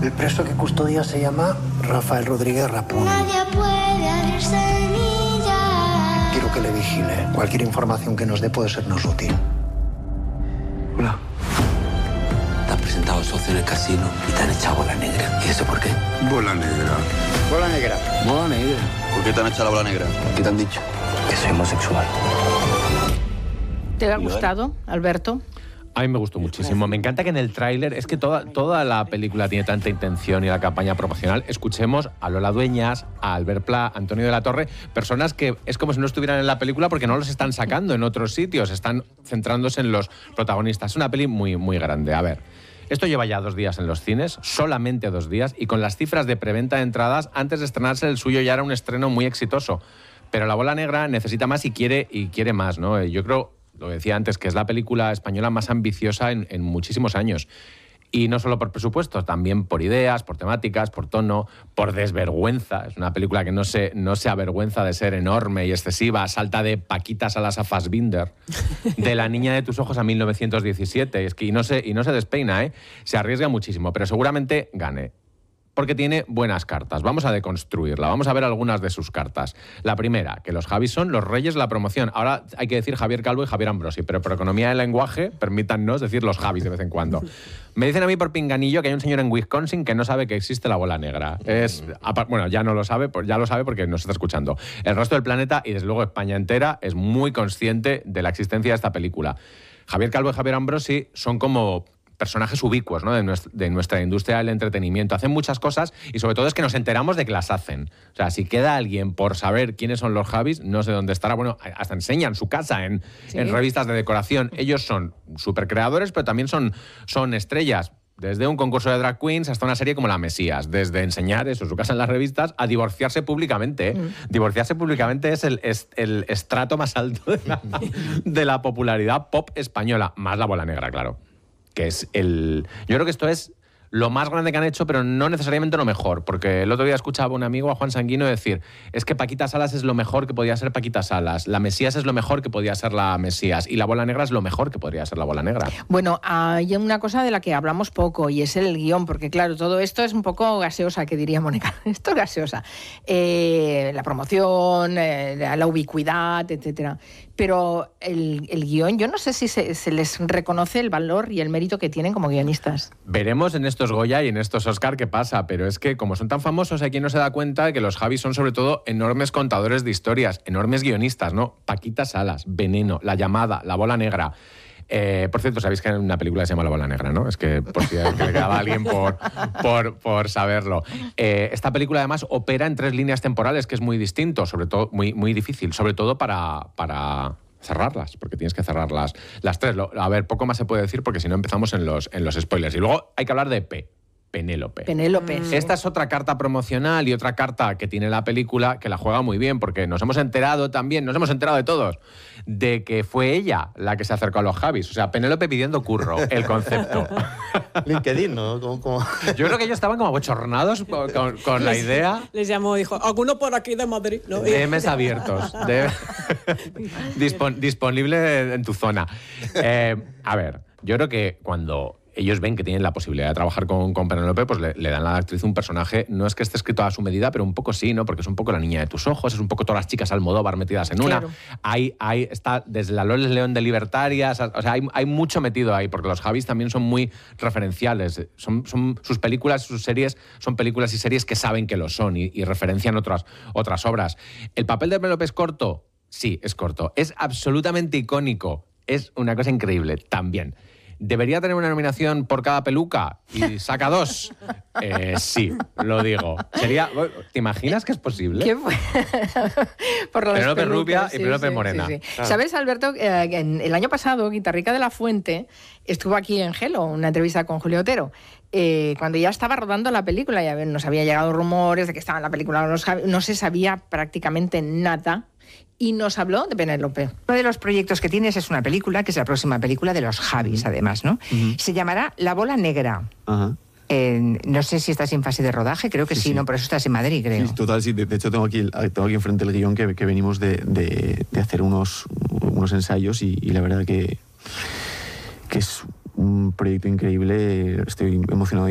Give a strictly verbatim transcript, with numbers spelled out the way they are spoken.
El preso que custodia se llama Rafael Rodríguez Rapón. Nadie puede abrirse ni ya. Quiero que le vigile. Cualquier información que nos dé puede sernos útil. Hola. Te has presentado socio en el casino y te han echado bola negra. ¿Y eso por qué? Bola negra. Bola negra. Bola negra. ¿Por qué te han echado la bola negra? ¿Qué te han dicho? Que soy homosexual. ¿Te ha gustado, Alberto? A mí me gustó muchísimo. Me encanta que en el tráiler, es que toda, toda la película tiene tanta intención y la campaña promocional. Escuchemos a Lola Dueñas, a Albert Pla, a Antonio de la Torre, personas que es como si no estuvieran en la película porque no los están sacando en otros sitios, están centrándose en los protagonistas. Es una peli muy, muy grande. A ver, esto lleva ya dos días en los cines, solamente dos días, y con las cifras de preventa de entradas, antes de estrenarse el suyo ya era un estreno muy exitoso. Pero La Bola Negra necesita más y quiere, y quiere más, ¿no? Yo creo... Lo decía antes, que es la película española más ambiciosa en, en muchísimos años. Y no solo por presupuesto, también por ideas, por temáticas, por tono, por desvergüenza. Es una película que no se, no se avergüenza de ser enorme y excesiva. Salta de Paquita Salas a Fassbinder, de La niña de tus ojos a mil novecientos diecisiete. Es que, y, no se, y no se despeina, ¿eh? Se arriesga muchísimo, pero seguramente gane. Porque tiene buenas cartas. Vamos a deconstruirla. Vamos a ver algunas de sus cartas. La primera, que los Javis son los reyes de la promoción. Ahora hay que decir Javier Calvo y Javier Ambrosi, pero por economía del lenguaje, permítannos decir los Javis de vez en cuando. Me dicen a mí por pinganillo que hay un señor en Wisconsin que no sabe que existe la bola negra. Es, bueno, ya no lo sabe, ya lo sabe porque nos está escuchando. El resto del planeta, y desde luego España entera, es muy consciente de la existencia de esta película. Javier Calvo y Javier Ambrosi son como... personajes ubicuos, ¿no? de, nuestra, de nuestra industria del entretenimiento. Hacen muchas cosas y sobre todo es que nos enteramos de que las hacen. O sea, si queda alguien por saber quiénes son los Javis, no sé dónde estará. Bueno, hasta enseñan su casa en, ¿sí? en revistas de decoración. Ellos son supercreadores, pero también son, son estrellas. Desde un concurso de drag queens hasta una serie como La Mesías. Desde enseñar eso, su casa en las revistas, a divorciarse públicamente. Mm. Divorciarse públicamente es el, es el estrato más alto de la, de la popularidad pop española. Más La Bola Negra, claro. Que es el... Yo creo que esto es lo más grande que han hecho, pero no necesariamente lo mejor, porque el otro día escuchaba a un amigo, a Juan Sanguino, decir, es que Paquita Salas es lo mejor que podía ser Paquita Salas, La Mesías es lo mejor que podía ser La Mesías, y La Bola Negra es lo mejor que podría ser La Bola Negra. Bueno, hay una cosa de la que hablamos poco, y es el guión, porque claro, todo esto es un poco gaseosa, que diría Mónica, esto es gaseosa. Eh, la promoción, eh, la ubicuidad, etcétera. Pero el, el guión, yo no sé si se, se les reconoce el valor y el mérito que tienen como guionistas. Veremos en estos Goya y en estos Oscar qué pasa, pero es que como son tan famosos, hay quien no se da cuenta de que los Javis son sobre todo enormes contadores de historias, enormes guionistas, ¿no? Paquita Salas, Veneno, La Llamada, La Bola Negra. Eh, por cierto, sabéis que hay una película que se llama La Bola Negra, ¿no? Es que por si le quedaba a alguien por, por, por saberlo. Eh, esta película además opera en tres líneas temporales, que es muy distinto, sobre todo muy, muy difícil, sobre todo para, para cerrarlas, porque tienes que cerrar las, las tres. Lo, a ver, poco más se puede decir porque si no empezamos en los, en los spoilers. Y luego hay que hablar de P. Penélope. Penélope. Sí. Esta es otra carta promocional y otra carta que tiene la película que la juega muy bien, porque nos hemos enterado también, nos hemos enterado de todos, de que fue ella la que se acercó a los Javis. O sea, Penélope pidiendo curro, el concepto. LinkedIn, ¿no? ¿Cómo, cómo? Yo creo que ellos estaban como abochornados con, con, con la idea. Les llamó, dijo, alguno por aquí de Madrid, ¿no? D Ms abiertos. De... Dispon, disponible en tu zona. Eh, a ver, yo creo que cuando ellos ven que tienen la posibilidad de trabajar con, con Penélope, pues le, le dan a la actriz un personaje, no es que esté escrito a su medida, pero un poco sí, ¿no? Porque es un poco la niña de tus ojos, es un poco todas las chicas Almodóvar metidas en claro. una. Hay, hay, está desde la Loles León de Libertarias, o sea, hay, hay mucho metido ahí, porque los Javis también son muy referenciales. Son, son sus películas, sus series, son películas y series que saben que lo son y, y referencian otras, otras obras. ¿El papel de Penélope es corto? Sí, es corto. ¿Es absolutamente icónico? Es una cosa increíble también. ¿Debería tener una nominación por cada peluca y saca dos? Eh, sí, lo digo. Sería, ¿te imaginas que es posible? ¿Qué fue? Por lo Penélope rubia sí, y Penélope sí, morena. Sí, sí. Claro. ¿Sabes, Alberto? Eh, en el año pasado, Guitarrica de la Fuente estuvo aquí en Gelo, una entrevista con Julio Otero. Eh, cuando ya estaba rodando la película, ya nos había llegado rumores de que estaba en la película, no se sabía prácticamente nada. Y nos habló de Penélope. Uno de los proyectos que tienes es una película, que es la próxima película de los Javis, además, ¿no? Uh-huh. Se llamará La Bola Negra. Uh-huh. Eh, no sé si estás en fase de rodaje, creo que sí, sí, sí. ¿no? Por eso estás en Madrid, creo. Sí, total, sí. De, de hecho, tengo aquí, tengo aquí enfrente el guión que, que venimos de, de, de hacer unos, unos ensayos y, y la verdad que, que es un proyecto increíble. Estoy emocionado